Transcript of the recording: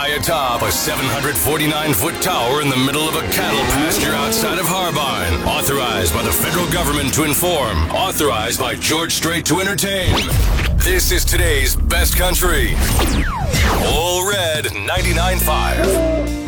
atop a 749-foot tower in the middle of a cattle pasture outside of Harbine. Authorized by the federal government to inform. Authorized by George Strait to entertain. This is today's best country. All Red 99.5.